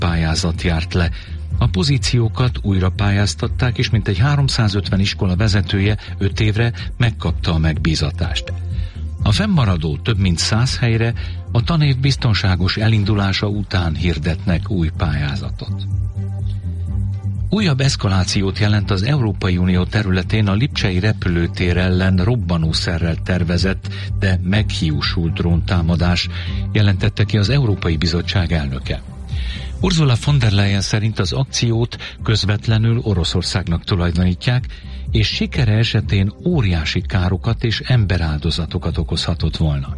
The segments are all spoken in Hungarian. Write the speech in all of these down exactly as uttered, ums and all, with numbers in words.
pályázat járt le. A pozíciókat újra pályáztatták, és mintegy háromszázötven iskola vezetője öt évre megkapta a megbízatást. A fennmaradó több mint száz helyre a tanév biztonságos elindulása után hirdetnek új pályázatot. Újabb eszkalációt jelent az Európai Unió területén a lipcsei repülőtér ellen robbanószerrel tervezett, de meghiúsult dróntámadás, jelentette ki az Európai Bizottság elnöke. Ursula von der Leyen szerint az akciót közvetlenül Oroszországnak tulajdonítják, és sikere esetén óriási károkat és emberáldozatokat okozhatott volna.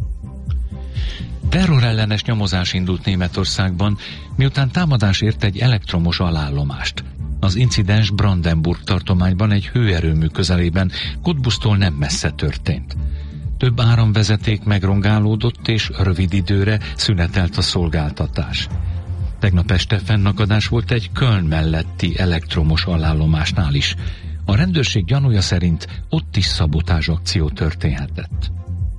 Terrorellenes nyomozás indult Németországban, miután támadás ért egy elektromos alállomást. Az incidens Brandenburg tartományban egy hőerőmű közelében, Cottbusztól nem messze történt. Több áramvezeték megrongálódott, és rövid időre szünetelt a szolgáltatás. Tegnap este fennakadás volt egy Köln melletti elektromos alállomásnál is. A rendőrség gyanúja szerint ott is szabotázsakció történhetett.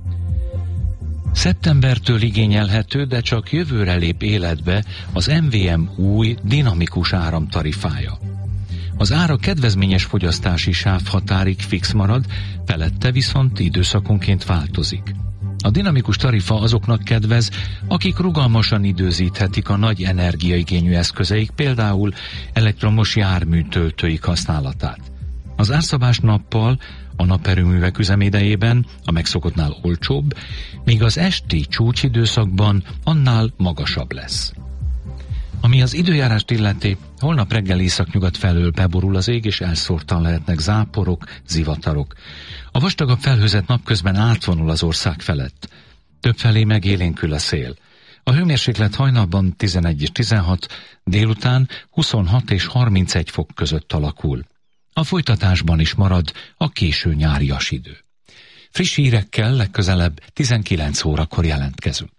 Szeptembertől igényelhető, de csak jövőre lép életbe az em vé em új dinamikus áramtarifája. Az ára kedvezményes fogyasztási sávhatárig fix marad, felette viszont időszakonként változik. A dinamikus tarifa azoknak kedvez, akik rugalmasan időzíthetik a nagy energiaigényű eszközeik, például elektromos járműtöltőik használatát. Az árszabás nappal a naperőművek üzemidejében a megszokottnál olcsóbb, míg az esti csúcsidőszakban annál magasabb lesz. Ami az időjárást illeti, holnap reggel északnyugat felől beborul az ég, és elszórtan lehetnek záporok, zivatarok. A vastagabb felhőzet napközben átvonul az ország felett. Többfelé megélénkül a szél. A hőmérséklet hajnalban tizenegy és tizenhat, délután huszonhat és harmincegy fok között alakul. A folytatásban is marad a késő nyárias idő. Friss hírekkel legközelebb tizenkilenc órakor jelentkezünk.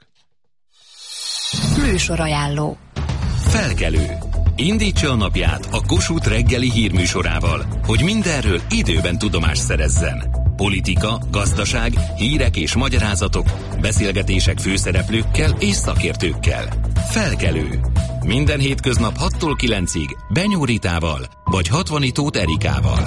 Műsorajánló. Felkelő. Indítsa a napját a Kossuth reggeli hírműsorával, hogy mindenről időben tudomást szerezzen. Politika, gazdaság, hírek és magyarázatok, beszélgetések főszereplőkkel és szakértőkkel. Felkelő. Minden hétköznap hattól kilencig Benyó Ritával vagy Hatvani Tóth Erikával.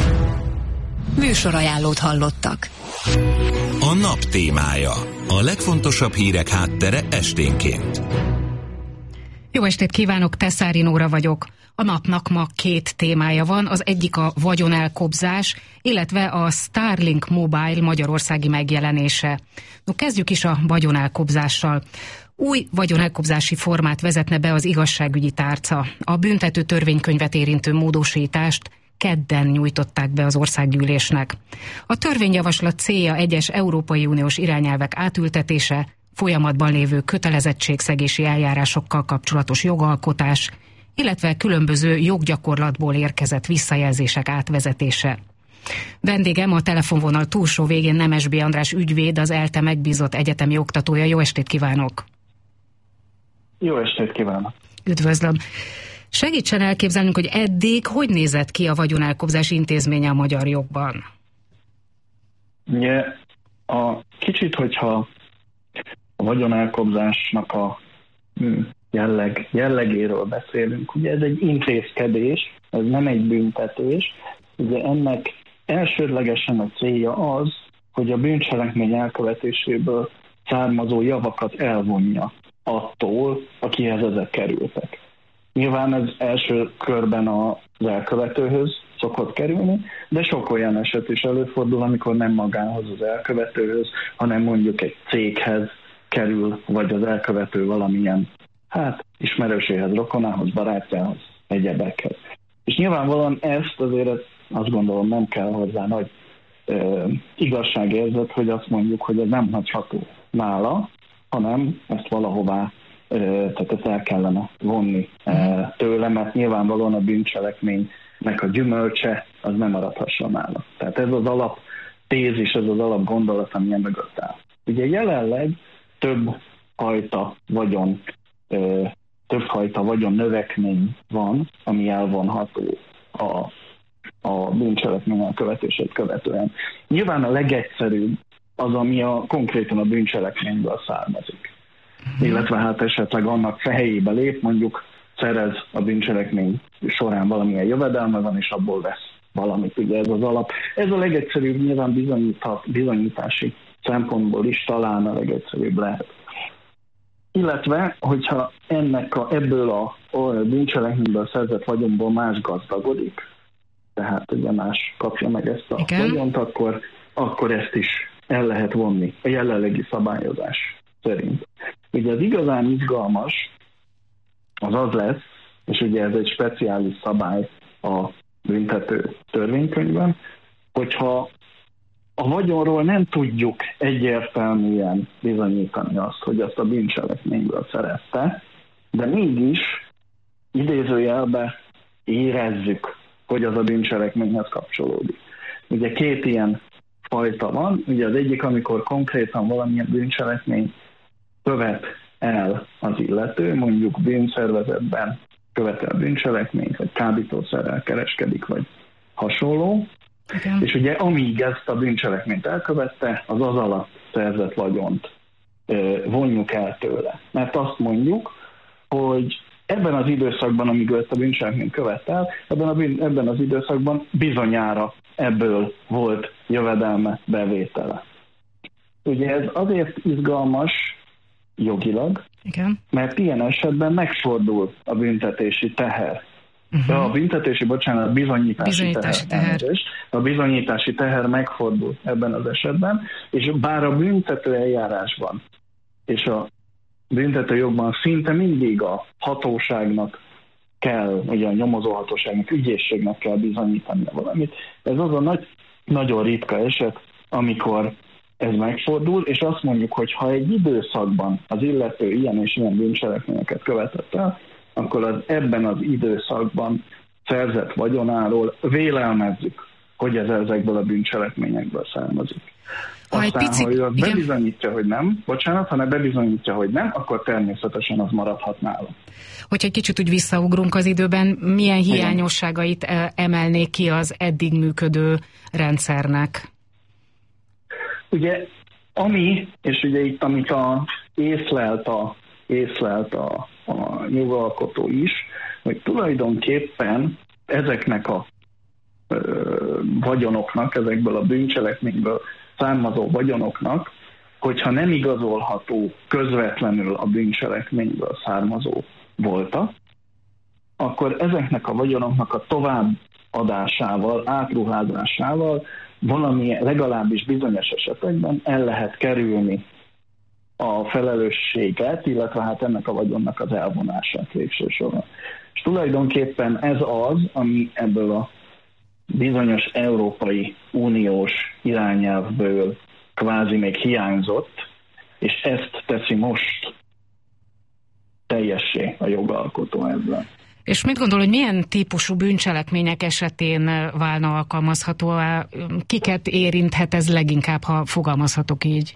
Műsorajánlót hallottak. A nap témája. A legfontosabb hírek háttere esténként. Jó estét kívánok, Teszári Nóra vagyok. A napnak ma két témája van, az egyik a vagyonelkobzás, illetve a Starlink Mobile magyarországi megjelenése. No, kezdjük is a vagyonelkobzással. Új vagyonelkobzási formát vezetne be az igazságügyi tárca. A büntető törvénykönyvet érintő módosítást kedden nyújtották be az országgyűlésnek. A törvényjavaslat célja egyes Európai Uniós irányelvek átültetése, folyamatban lévő kötelezettségszegési eljárásokkal kapcsolatos jogalkotás, illetve különböző joggyakorlatból érkezett visszajelzések átvezetése. Vendégem a telefonvonal túlsó végén Nemesby András ügyvéd, az ELTE megbízott egyetemi oktatója. Jó estét kívánok! Jó estét kívánok! Üdvözlöm! Segítsen elképzelnünk, hogy eddig hogy nézett ki a vagyonelkobzás intézménye a magyar jogban? Ugye, a kicsit, hogyha a vagyonelkobzásnak a jelleg, jellegéről beszélünk, ugye ez egy intézkedés, ez nem egy büntetés, ugye ennek elsődlegesen a célja az, hogy a bűncselekmény elkövetéséből származó javakat elvonja attól, akihez ezek kerültek. Nyilván ez első körben az elkövetőhöz szokott kerülni, de sok olyan eset is előfordul, amikor nem magához az elkövetőhöz, hanem mondjuk egy céghez kerül, vagy az elkövető valamilyen, hát, ismerőséhez, rokonához, barátjához, egyebekhez. És nyilvánvalóan ezt azért azt gondolom nem kell hozzá nagy ö, igazságérzet, hogy azt mondjuk, hogy ez nem hagyható nála, hanem ezt valahová, ö, tehát ezt el kellene vonni ö, tőle, mert nyilvánvalóan a bűncselekménynek a gyümölcse az nem maradhasson nála. Tehát ez az alap tézis, ez az alap gondolat, ami mögött áll. Ugye jelenleg több fajta vagyon, ö, több fajta vagyon növekmény van, ami elvonható a, a bűncselekmény elkövetését követően. Nyilván a legegyszerűbb az, ami a, konkrétan a bűncselekményből származik. Mm. Illetve hát esetleg annak fejébe lép, mondjuk szerez a bűncselekmény során valamilyen jövedelme van, és abból vesz valamit. Ugye ez az alap. Ez a legegyszerűbb, nyilván bizonyítási szempontból is talán a legegyszerűbb lehet. Illetve, hogyha ennek a, ebből a, a bűncselekményből szerzett vagyonból más gazdagodik, tehát ugye más kapja meg ezt a Igen. vagyont, akkor, akkor ezt is el lehet vonni a jelenlegi szabályozás szerint. Ugye az igazán izgalmas az az lesz, és ugye ez egy speciális szabály a büntető törvénykönyvben, hogyha a vagyonról nem tudjuk egyértelműen bizonyítani azt, hogy azt a bűncselekményből szerezte, de mégis idézőjelbe érezzük, hogy az a bűncselekményhez kapcsolódik. Ugye két ilyen fajta van, ugye az egyik, amikor konkrétan valamilyen bűncselekmény követ el az illető, mondjuk bűnszervezetben követel bűncselekményt, vagy kábítószerrel kereskedik, vagy hasonló. Okay. És ugye amíg ezt a bűncselekményt elkövette, az az alatt szerzett vagyont ö, vonjuk el tőle. Mert azt mondjuk, hogy ebben az időszakban, amíg ezt a bűncselekményt követel, ebben, a bűn, ebben az időszakban bizonyára ebből volt jövedelme, bevétele. Ugye ez azért izgalmas jogilag, Igen. mert ilyen esetben megfordul a büntetési teher. Uh-huh. A büntetési, bocsánat, bizonyítási, bizonyítási teher. teher. A bizonyítási teher megfordul ebben az esetben, és bár a büntető eljárásban és a büntető jogban szinte mindig a hatóságnak kell, ugye a nyomozóhatóságnak, ügyészségnek kell bizonyítania valamit. Ez az a nagy, nagyon ritka eset, amikor ez megfordul, és azt mondjuk, hogy ha egy időszakban az illető ilyen és ilyen bűncselekményeket követett el, akkor az ebben az időszakban szerzett vagyonáról vélelmezzük, hogy ez ezekből a bűncselekményekből származik. Aztán, pici... ha ő azt bebizonyítja, hogy nem, bocsánat, ha ne bebizonyítja, hogy nem, akkor természetesen az maradhat nála. Hogyha egy kicsit úgy visszaugrunk az időben, milyen hiányosságait Igen. emelnék ki az eddig működő rendszernek? Ugye, ami, és ugye itt, amit a, észlelt, a, észlelt a, a jogalkotó is, hogy tulajdonképpen ezeknek a ö, vagyonoknak, ezekből a bűncselekményből származó vagyonoknak, hogyha nem igazolható közvetlenül a bűncselekményből származó volta, akkor ezeknek a vagyonoknak a továbbadásával, átruházásával valami legalábbis bizonyos esetekben el lehet kerülni a felelősséget, illetve hát ennek a vagyonnak az elvonását végső soron. És tulajdonképpen ez az, ami ebből a bizonyos Európai Uniós irányelvből kvázi még hiányzott, és ezt teszi most teljessé a jogalkotó ezzel. És mit gondol, hogy milyen típusú bűncselekmények esetén válna alkalmazható? Kiket érinthet ez leginkább, ha fogalmazhatok így?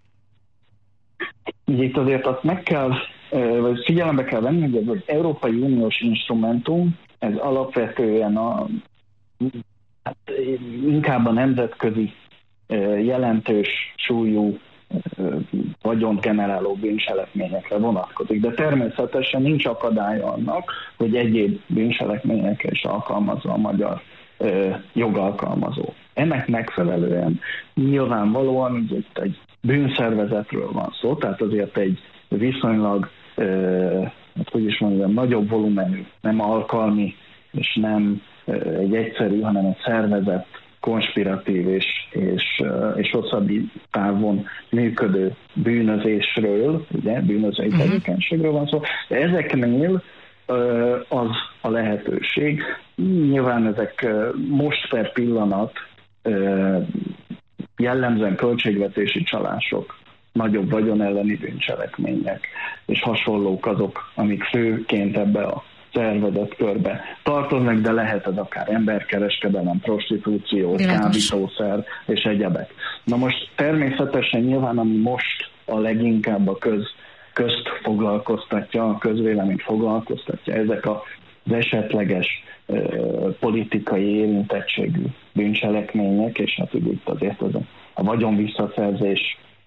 Itt azért azt meg kell, vagy figyelembe kell venni, hogy ez az Európai Uniós instrumentum, ez alapvetően a, hát inkább a nemzetközi jelentős súlyú vagyont generáló bűncselekményekre vonatkozik. De természetesen nincs akadálya annak, hogy egyéb bűncselekményekre is alkalmazza a magyar ö, jogalkalmazó. Ennek megfelelően nyilvánvalóan ugye itt egy bűnszervezetről van szó, tehát azért egy viszonylag ö, hát hogy is mondjam, nagyobb volumenű, nem alkalmi és nem ö, egy egyszerű, hanem egy szervezett, konspiratív és, és, és hosszabb távon működő bűnözésről, ugye, bűnözői tevékenységről van szó. De ezeknél az a lehetőség. Nyilván ezek most per pillanat jellemzően költségvetési csalások, nagyobb vagyon elleni bűncselekmények és hasonlók azok, amik főként ebbe a szervezett körbe tartoznak, de lehet ez akár emberkereskedelem, prostitúció, kábítószer és egyebek. Na most természetesen nyilván, ami most a leginkább a köz, közt foglalkoztatja, a közvéleményt foglalkoztatja, ezek az esetleges uh, politikai érintettségű bűncselekmények, és hát ugye itt azért az a, a vagyon visszaszerzés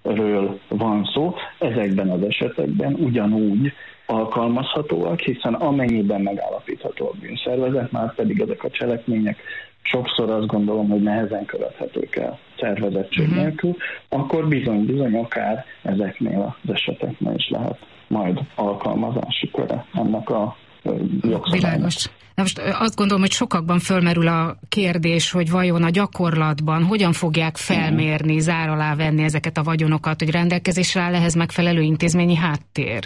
ről van szó, ezekben az esetekben ugyanúgy alkalmazhatóak, hiszen amennyiben megállapítható a bűnszervezet, már pedig ezek a cselekmények sokszor azt gondolom, hogy nehezen követhetők el szervezettség uh-huh. nélkül, akkor bizony-bizony akár ezeknél az eseteknél is lehet majd alkalmazási köre ennek a jogszabálynak. Világos. Na most azt gondolom, hogy sokakban fölmerül a kérdés, hogy vajon a gyakorlatban hogyan fogják felmérni, zár alá venni ezeket a vagyonokat, hogy rendelkezésre áll ehhez megfelelő intézményi háttér?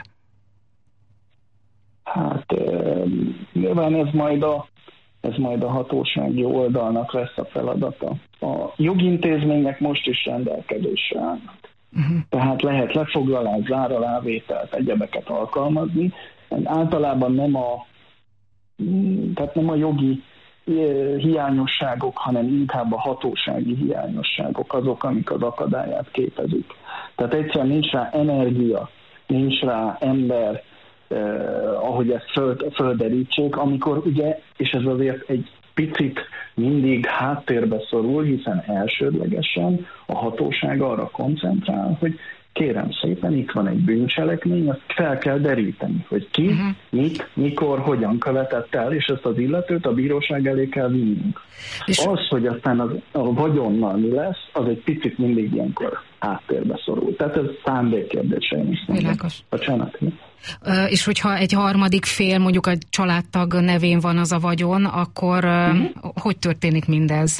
Hát nyilván ez majd a ez majd a hatósági oldalnak lesz a feladata. A jogintézmények most is rendelkezésre állnak. Uh-huh. Tehát lehet lefoglalás, záralávételt, egyebeket alkalmazni. Általában nem a, tehát nem a jogi hiányosságok, hanem inkább a hatósági hiányosságok azok, amik az akadályát képezik. Tehát egyszerűen nincs rá energia, nincs rá ember, Eh, ahogy ezt föld, földerítsék, amikor ugye, és ez azért egy picit mindig háttérbe szorul, hiszen elsődlegesen a hatóság arra koncentrál, hogy kérem szépen, itt van egy bűncselekmény, azt fel kell deríteni, hogy ki, uh-huh. mit, mikor, hogyan követett el, és ezt az illetőt a bíróság elé kell vinnünk. És az, hogy aztán az, a vagyonnal mi lesz, az egy picit mindig ilyenkor háttérbe szorul. Tehát ez szándékkérdése, én is mondom. Bocsánat. Uh, és hogyha egy harmadik fél, mondjuk a családtag nevén van az a vagyon, akkor uh, uh-huh. hogy történik mindez?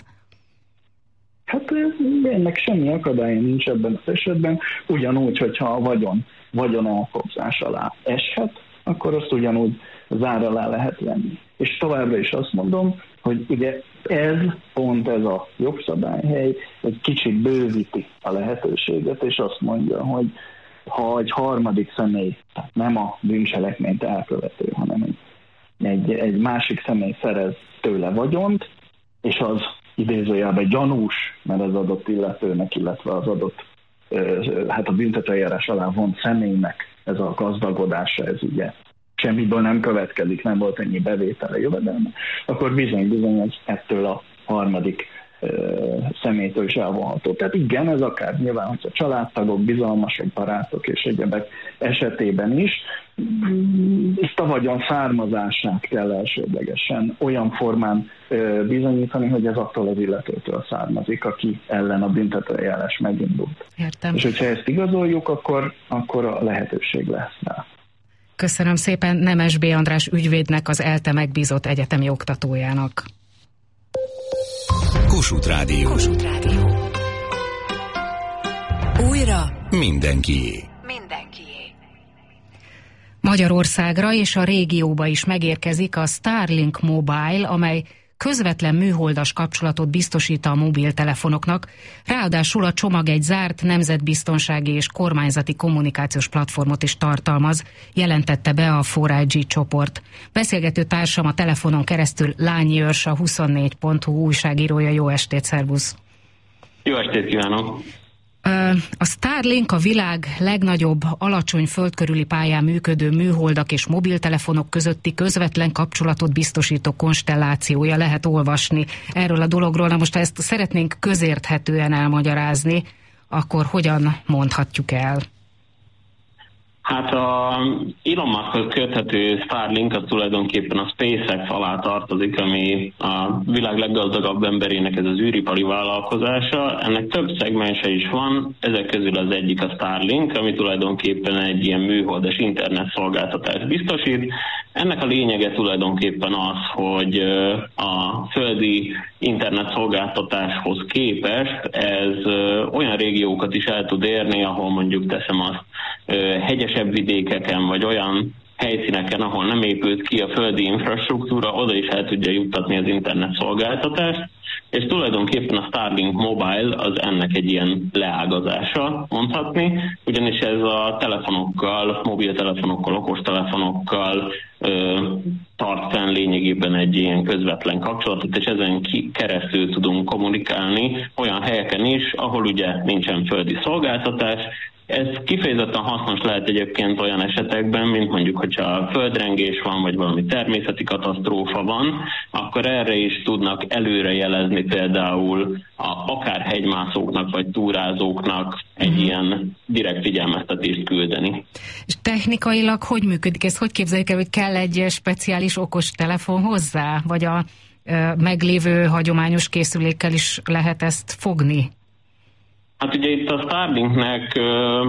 Hát ennek semmi akadálya nincs ebben az esetben. Ugyanúgy, hogyha a vagyon, vagyon elkobzás alá eshet, akkor azt ugyanúgy zár alá lehet venni. És továbbra is azt mondom, hogy ugye ez, pont ez a jogszabályhely egy kicsit bővíti a lehetőséget, és azt mondja, hogy ha egy harmadik személy, tehát nem a bűncselekményt elkövető, hanem egy, egy, egy másik személy szerez tőle vagyont, és az idézőjelben gyanús, mert az adott illetőnek, illetve az adott, hát a büntetőeljárás alá vont személynek ez a gazdagodása, ez ugye semmiből nem következik, nem volt ennyi bevétele, jövedelme, akkor bizony-bizony ez ettől a harmadik személytől is elvonható. Tehát igen, ez akár nyilván, hogyha családtagok, bizalmasok, barátok és egyebek esetében is, ezt a vagyon származását kell elsődlegesen olyan formán bizonyítani, hogy ez attól az illetőtől származik, aki ellen a büntetőeljárás megindult. Értem. És hogyha ezt igazoljuk, akkor, akkor a lehetőség lesz rá. Köszönöm szépen Nemes B. András ügyvédnek, az ELTE megbízott egyetemi oktatójának. Kossuth Rádió. Kossuth Rádió. Újra mindenkié. Mindenkié. Magyarországra és a régióba is megérkezik a Starlink Mobile, amely közvetlen műholdas kapcsolatot biztosít a mobiltelefonoknak, ráadásul a csomag egy zárt nemzetbiztonsági és kormányzati kommunikációs platformot is tartalmaz, jelentette be a négy I G csoport. Beszélgető társam a telefonon keresztül Lányi Őrs, a huszonnégy pont hu újságírója. Jó estét, szervusz! Jó estét kívánok! A Starlink a világ legnagyobb alacsony földkörüli pályán működő műholdak és mobiltelefonok közötti közvetlen kapcsolatot biztosító konstellációja, lehet olvasni erről a dologról. Na most, ha ezt szeretnénk közérthetően elmagyarázni, akkor hogyan mondhatjuk el? Hát a Elon Muskhoz köthető Starlink az tulajdonképpen a SpaceX alá tartozik, ami a világ leggazdagabb emberének ez az űripari vállalkozása. Ennek több szegmense is van, ezek közül az egyik a Starlink, ami tulajdonképpen egy ilyen műholdas internet szolgáltatást biztosít. Ennek a lényege tulajdonképpen az, hogy a földi internet szolgáltatáshoz képest ez olyan régiókat is el tud érni, ahol mondjuk teszem azt hegyesebb vidékeken, vagy olyan helyszíneken, ahol nem épült ki a földi infrastruktúra, oda is el tudja juttatni az internet szolgáltatást, és tulajdonképpen a Starlink Mobile az ennek egy ilyen leágazása, mondhatni, ugyanis ez a telefonokkal, mobiltelefonokkal, okostelefonokkal ö, tart fenn lényegében egy ilyen közvetlen kapcsolatot, és ezen ki, keresztül tudunk kommunikálni olyan helyeken is, ahol ugye nincsen földi szolgáltatás, Ez kifejezetten hasznos lehet egyébként olyan esetekben, mint mondjuk, hogyha földrengés van, vagy valami természeti katasztrófa van, akkor erre is tudnak előrejelezni például a, akár hegymászóknak, vagy túrázóknak egy uh-huh. ilyen direkt figyelmeztetést küldeni. És technikailag hogy működik ez? Hogy képzeljük el, hogy kell egy speciális okos telefon hozzá? Vagy a ö, meglévő hagyományos készülékkel is lehet ezt fogni? Hát ugye itt a Starlinknek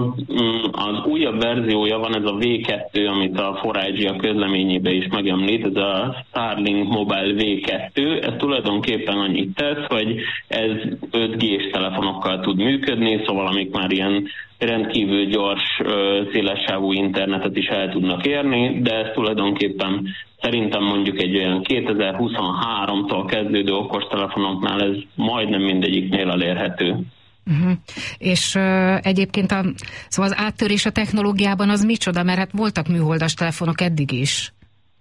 az újabb verziója van, ez a vé kettő, amit a négy G a közleményében is megemlít, ez a Starlink Mobile vé kettő, ez tulajdonképpen annyit tesz, hogy ez öt G-s telefonokkal tud működni, szóval amik már ilyen rendkívül gyors, szélessávú internetet is el tudnak érni, de ez tulajdonképpen szerintem mondjuk egy olyan kétezer-huszonháromtól kezdődő okostelefonoknál ez majdnem mindegyiknél elérhető. Uh-huh. És uh, egyébként a, szóval az áttörés a technológiában az micsoda, mert hát voltak műholdas telefonok eddig is.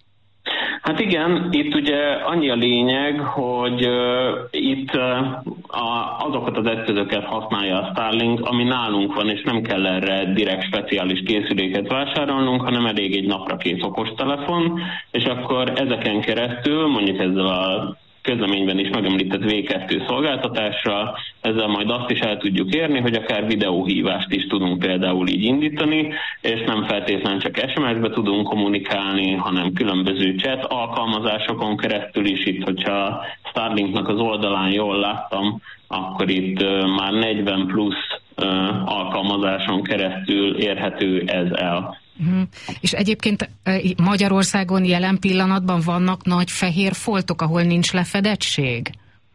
Hát igen, itt ugye annyi a lényeg, hogy uh, itt uh, a, azokat az eszközöket használja a Starlink, ami nálunk van, és nem kell erre direkt speciális készüléket vásárolnunk, hanem elég egy naprakész okostelefon, és akkor ezeken keresztül, mondjuk ezzel a közleményben is megemlített vé kettő szolgáltatásra, ezzel majd azt is el tudjuk érni, hogy akár videóhívást is tudunk például így indítani, és nem feltétlenül csak es em es-be tudunk kommunikálni, hanem különböző chat alkalmazásokon keresztül is. Itt, hogyha Starlinknak az oldalán jól láttam, akkor itt már negyven plusz alkalmazáson keresztül érhető ez el. Uh-huh. És egyébként Magyarországon jelen pillanatban vannak nagy fehér foltok, ahol nincs lefedettség?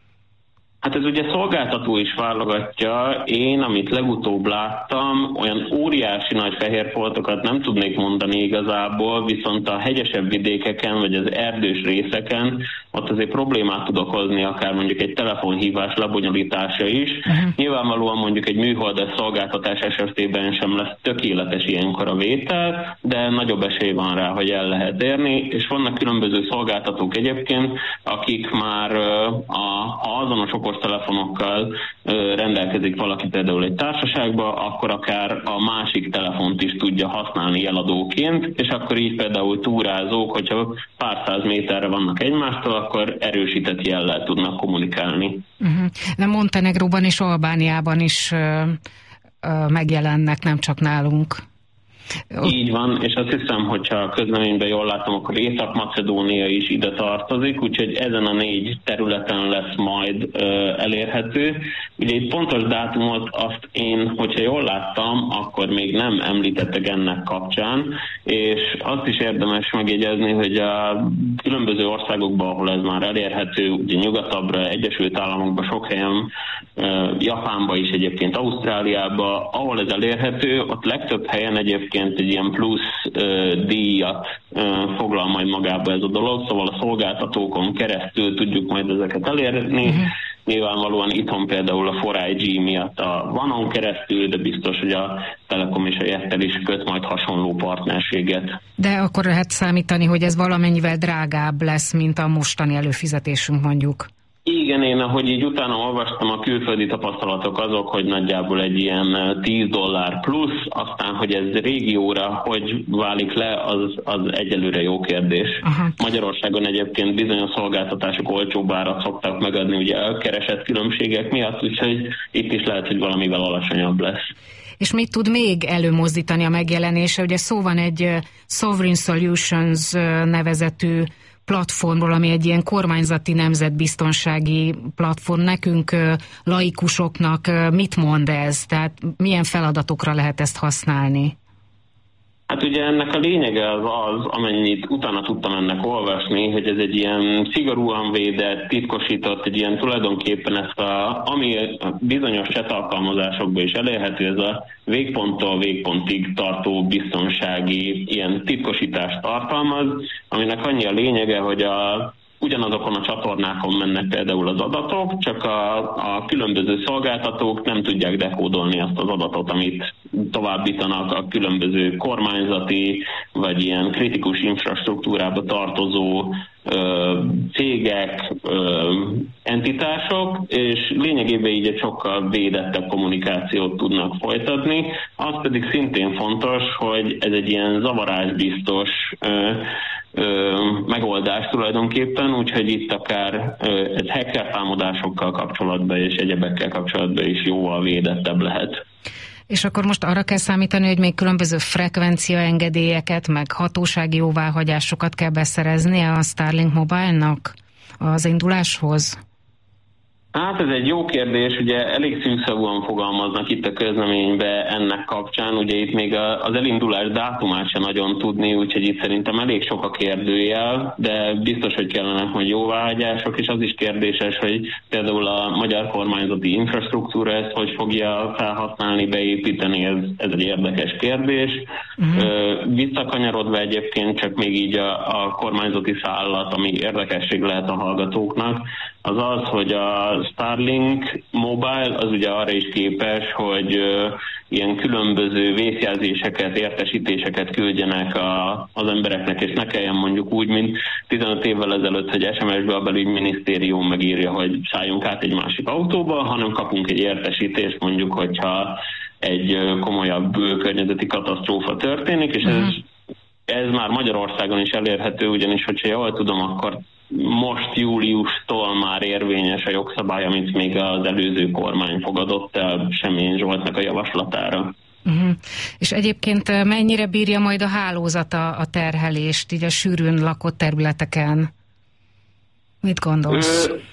Hát ez ugye szolgáltató is válogatja. Én, amit legutóbb láttam, olyan óriási nagy fehér foltokat nem tudnék mondani igazából, viszont a hegyesebb vidékeken, vagy az erdős részeken ott azért problémát tud okozni, akár mondjuk egy telefonhívás lebonyolítása is. Uh-huh. Nyilvánvalóan mondjuk egy műholdas szolgáltatás esetében sem lesz tökéletes ilyenkor a vétel, de nagyobb esély van rá, hogy el lehet érni, és vannak különböző szolgáltatók egyébként, akik már a, a azonos okostelefonokkal rendelkezik valaki például egy társaságban, akkor akár a másik telefont is tudja használni jeladóként, és akkor így például túrázók, hogyha pár száz méterre vannak egymástól, akkor erősített jellel tudnak kommunikálni. Uh-huh. De Montenegróban és Albániában is uh, uh, megjelennek, nem csak nálunk. Így van, és azt hiszem, hogyha a közleményben jól látom, akkor Észak-Macedónia is ide tartozik, úgyhogy ezen a négy területen lesz majd ö, elérhető. Ugye itt pontos dátumot azt én, hogyha jól láttam, akkor még nem említettek ennek kapcsán, és azt is érdemes megjegyezni, hogy a különböző országokban, ahol ez már elérhető, ugye nyugatabbra, Egyesült Államokban, sok helyen, ö, Japánban is egyébként, Ausztráliában, ahol ez elérhető, ott legtöbb helyen egyébként egy ilyen plusz uh, díjat uh, foglal majd magába ez a dolog, szóval a szolgáltatókon keresztül tudjuk majd ezeket elérni. Uh-huh. Nyilvánvalóan itthon például a négy G miatt a vanon keresztül, de biztos, hogy a Telekom és a Jettel is köt majd hasonló partnerséget. De akkor lehet számítani, hogy ez valamennyivel drágább lesz, mint a mostani előfizetésünk mondjuk. Igen, én ahogy így utána olvastam, a külföldi tapasztalatok azok, hogy nagyjából egy ilyen tíz dollár plusz, aztán, hogy ez régióra hogy válik le, az, az egyelőre jó kérdés. Aha. Magyarországon egyébként bizonyos szolgáltatások olcsóbb árat szoktak megadni, ugye elkeresett különbségek miatt, úgyhogy itt is lehet, hogy valamivel alacsonyabb lesz. És mit tud még előmozdítani a megjelenése? Ugye szó van egy Sovereign Solutions nevezetű platformról, ami egy ilyen kormányzati nemzetbiztonsági platform. Nekünk, laikusoknak mit mond ez? Tehát milyen feladatokra lehet ezt használni? Hát ugye ennek a lényege az az, amennyit utána tudtam ennek olvasni, hogy ez egy ilyen szigorúan védett, titkosított, egy ilyen tulajdonképpen ezt a, ami bizonyos chat alkalmazásokban is elérhető, ez a végponttól végpontig tartó biztonsági ilyen titkosítást tartalmaz, aminek annyi a lényege, hogy a ugyanazokon a csatornákon mennek például az adatok, csak a, a különböző szolgáltatók nem tudják dekódolni azt az adatot, amit továbbítanak a különböző kormányzati vagy ilyen kritikus infrastruktúrába tartozó ö, cégek, ö, entitások, és lényegében így egy sokkal védettebb kommunikációt tudnak folytatni. Az pedig szintén fontos, hogy ez egy ilyen zavarásbiztos ö, ö, megoldás tulajdonképpen, úgyhogy itt akár ö, egy hacker támadásokkal kapcsolatban és egyebekkel kapcsolatban is jóval védettebb lehet. És akkor most arra kell számítani, hogy még különböző frekvenciaengedélyeket, meg hatósági jóváhagyásokat kell beszereznie a Starlink Mobile-nak az induláshoz? Hát ez egy jó kérdés, ugye elég szűkszavúan fogalmaznak itt a közleménybe ennek kapcsán, ugye itt még az elindulás dátumát sem nagyon tudni, úgyhogy itt szerintem elég sok a kérdőjel, de biztos, hogy kellenek majd jóváhagyások, és az is kérdéses, hogy például a magyar kormányzati infrastruktúra ezt hogy fogja felhasználni, beépíteni, ez, ez egy érdekes kérdés. Uh-huh. Visszakanyarodva egyébként csak még így a, a kormányzati szállat, ami érdekesség lehet a hallgatóknak, az az, hogy a Starlink Mobile az ugye arra is képes, hogy uh, ilyen különböző vészjelzéseket, értesítéseket küldjenek a, az embereknek, és ne kelljen mondjuk úgy, mint tizenöt évvel ezelőtt, hogy es em es-be a belügyminisztérium megírja, hogy szálljunk át egy másik autóba, hanem kapunk egy értesítést, mondjuk, hogyha egy uh, komolyabb uh, környezeti katasztrófa történik, és ez, ez már Magyarországon is elérhető, ugyanis, hogyha jól tudom, akkor most júliustól már érvényes a jogszabály, amit még az előző kormány fogadott el Semjén Zsoltnak a javaslatára. Uh-huh. És egyébként mennyire bírja majd a hálózata a terhelést így a sűrűn lakott területeken? Mit gondolsz? Ö,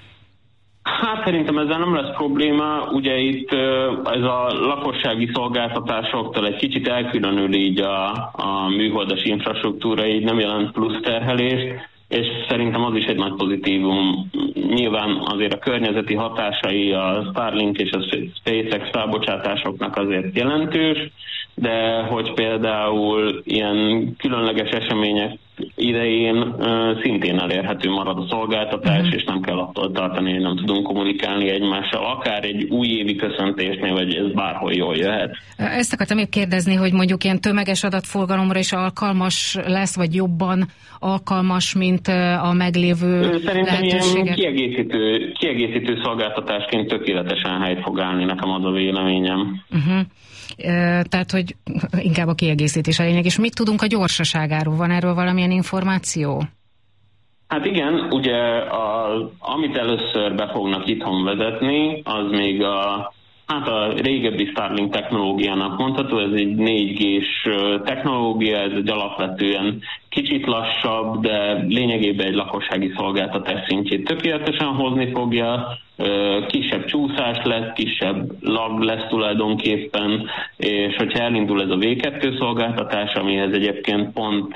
hát szerintem ezzel nem lesz probléma. Ugye itt ez a lakossági szolgáltatásoktól egy kicsit elkülönül így a, a műholdas infrastruktúra, így nem jelent plusz terhelést, és szerintem az is egy nagy pozitívum. Nyilván azért a környezeti hatásai a Starlink és a SpaceX felbocsátásoknak azért jelentős, de hogy például ilyen különleges események idején uh, szintén elérhető marad a szolgáltatás, mm. és nem kell attól tartani, hogy nem tudunk kommunikálni egymással, akár egy újévi köszöntésnél, vagy ez bárhol jól jöhet. Ezt akartam még kérdezni, hogy mondjuk ilyen tömeges adatforgalomra is alkalmas lesz, vagy jobban alkalmas, mint a meglévő Szerintem ilyen kiegészítő, kiegészítő szolgáltatásként tökéletesen helyt fog állni, nekem az a véleményem. Uh-huh. Tehát, hogy inkább a kiegészítés a lényeg. És mit tudunk a gyorsaságáról? Van erről valamilyen információ? Hát igen, ugye a, amit először be fognak itthon vezetni, az még a, hát a régebbi Starlink technológiának mondható, ez egy négy gés technológia, ez egy alapvetően kicsit lassabb, de lényegében egy lakossági szolgáltatás szintjét tökéletesen hozni fogja, kisebb csúszás lesz, kisebb lag lesz tulajdonképpen, és hogyha elindul ez a vé kettő szolgáltatás, amihez egyébként pont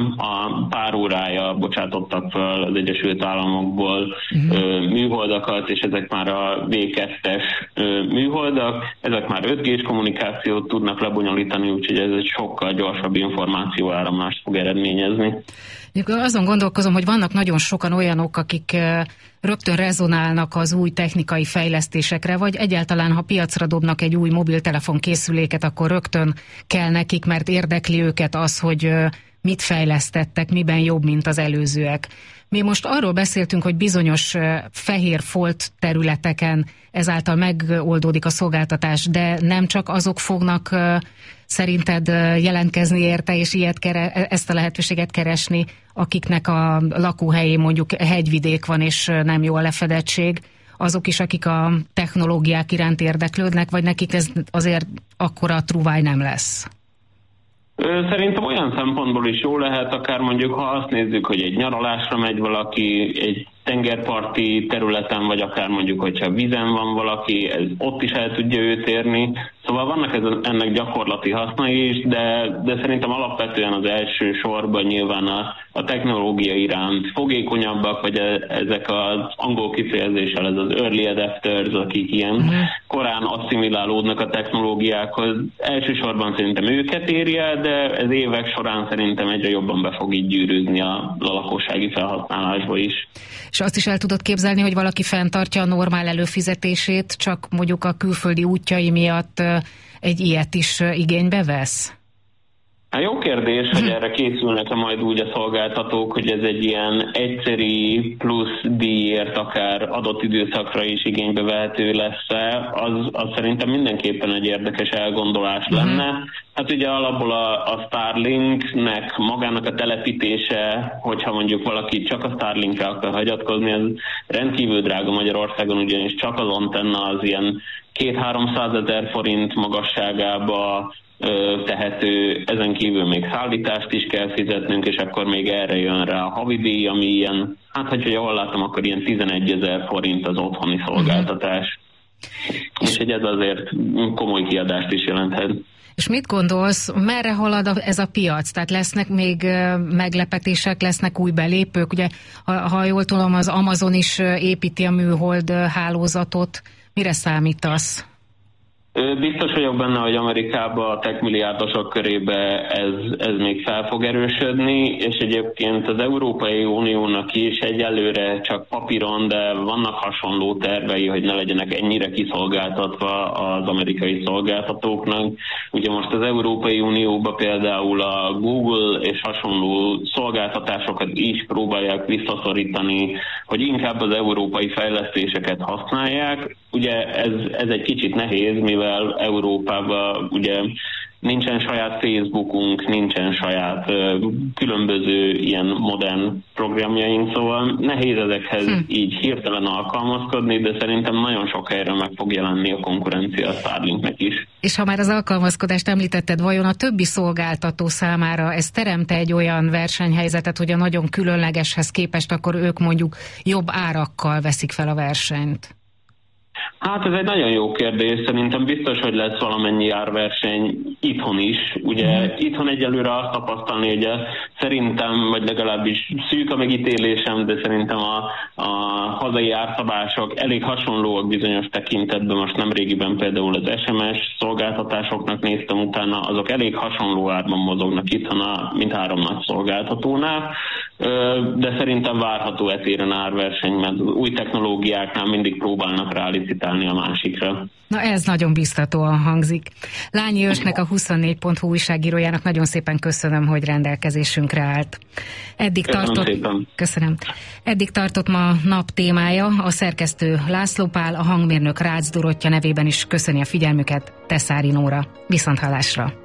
a pár órája bocsátottak fel az Egyesült Államokból uh-huh. műholdakat, és ezek már a vé kettes műholdak, ezek már öt gés kommunikációt tudnak lebonyolítani, úgyhogy ez egy sokkal gyorsabb információáramlást fog eredményezni. Azon gondolkozom, hogy vannak nagyon sokan olyanok, akik rögtön rezonálnak az új technikai fejlesztésekre, vagy egyáltalán, ha piacra dobnak egy új mobiltelefon készüléket, akkor rögtön kell nekik, mert érdekli őket az, hogy mit fejlesztettek, miben jobb, mint az előzőek. Mi most arról beszéltünk, hogy bizonyos fehér folt területeken ezáltal megoldódik a szolgáltatás, de nem csak azok fognak szerinted jelentkezni érte, és ilyet kere, ezt a lehetőséget keresni, akiknek a lakóhelyén mondjuk hegyvidék van, és nem jó a lefedettség, azok is, akik a technológiák iránt érdeklődnek, vagy nekik ez azért akkora truváj nem lesz? Szerintem olyan szempontból is jó lehet, akár mondjuk, ha azt nézzük, hogy egy nyaralásra megy valaki, egy tengerparti területen, vagy akár mondjuk, hogyha vízen van valaki, ez ott is el tudja őt érni. Szóval vannak ez, ennek gyakorlati hasznai is, de, de szerintem alapvetően az első sorban nyilván a, a technológia iránt fogékonyabbak, vagy ezek az angol kifejezéssel, ez az early adapters, akik ilyen korán asszimilálódnak a technológiákhoz. Elsősorban szerintem őket érje, de ez évek során szerintem egyre jobban be fog így gyűrűzni a, a lakossági felhasználásba is. És azt is el tudod képzelni, hogy valaki fenntartja a normál előfizetését, csak mondjuk a külföldi útjai miatt egy ilyet is igénybe vesz? Hát jó kérdés, hogy erre készülnek-e majd úgy a szolgáltatók, hogy ez egy ilyen egyszeri plusz díjért akár adott időszakra is igénybe vehető lesz-e, az, az szerintem mindenképpen egy érdekes elgondolás lenne. Hát ugye alapból a, a Starlinknek magának a telepítése, hogyha mondjuk valaki csak a Starlinkre akar hagyatkozni, az rendkívül drága Magyarországon, ugyanis csak az antenna az ilyen két-háromszázezer forint magasságába tehető, ezen kívül még szállítást is kell fizetnünk, és akkor még erre jön rá a havidíj, ami ilyen, hát hogyha jól látom, akkor ilyen tizenegyezer forint az otthoni szolgáltatás. Uh-huh. És hogy ez azért komoly kiadást is jelenthet. És mit gondolsz, merre halad ez a piac? Tehát lesznek még meglepetések, lesznek új belépők? Ugye, ha, ha jól tudom, az Amazon is építi a műhold hálózatot. Mire számítasz? Biztos vagyok benne, hogy Amerikában a tech milliárdosok körébe ez, ez még fel fog erősödni, és egyébként az Európai Uniónak is egyelőre csak papíron, de vannak hasonló tervei, hogy ne legyenek ennyire kiszolgáltatva az amerikai szolgáltatóknak. Ugye most az Európai Unióban például a Google és hasonló szolgáltatásokat is próbálják visszaszorítani, hogy inkább az európai fejlesztéseket használják. Ugye ez, ez egy kicsit nehéz, mivel Európában ugye nincsen saját Facebookunk, nincsen saját uh, különböző ilyen modern programjaink, szóval nehéz ezekhez hm. így hirtelen alkalmazkodni, de szerintem nagyon sok helyre meg fog jelenni a konkurencia a Starlinknek is. És ha már az alkalmazkodást említetted, vajon a többi szolgáltató számára ez teremte egy olyan versenyhelyzetet, hogy a nagyon különlegeshez képest akkor ők mondjuk jobb árakkal veszik fel a versenyt? Hát ez egy nagyon jó kérdés. Szerintem biztos, hogy lesz valamennyi árverseny itthon is. Ugye mm. itthon egyelőre azt tapasztalni, hogy szerintem, vagy legalábbis szűk a megítélésem, de szerintem a, a hazai árszabások elég hasonlóak bizonyos tekintetben. Most nemrégiben például az es em es szolgáltatásoknak néztem utána, azok elég hasonló árban mozognak itthon a mindhárom nagy szolgáltatónál, de szerintem várható etéren árverseny, mert új technológiáknál mindig próbálnak rálicitálni a másikra. Na ez nagyon biztatóan hangzik. Lányi Ősnek, a huszonnégy pont hu újságírójának nagyon szépen köszönöm, hogy rendelkezésünkre állt. Eddig köszönöm tartott, szépen. Köszönöm. Eddig tartott ma nap témája, a szerkesztő László Pál, a hangmérnök Rácz Dorottya nevében is köszöni a figyelmüket, Teszári Nóra. Viszonthallásra.